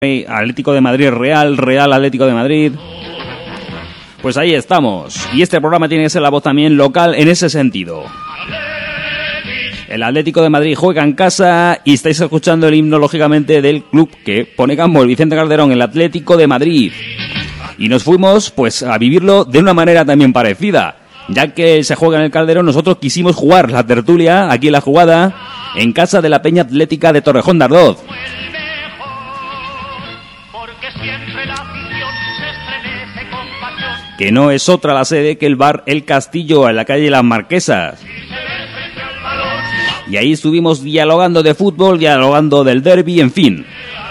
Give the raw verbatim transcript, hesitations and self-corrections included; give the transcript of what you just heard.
Atlético de Madrid Real, Real Atlético de Madrid. Pues ahí estamos. Y este programa tiene que ser la voz también local en ese sentido. El Atlético de Madrid juega en casa y estáis escuchando el himno, lógicamente, del club que pone campo el Vicente Calderón, el Atlético de Madrid. Y nos fuimos, pues, a vivirlo de una manera también parecida. Ya que se juega en el Calderón, nosotros quisimos jugar la tertulia, aquí en la jugada, en casa de la Peña Atlética de Torrejón de Ardoz. Que no es otra la sede que el bar El Castillo, en la calle Las Marquesas. Y ahí estuvimos dialogando de fútbol, dialogando del derbi, en fin.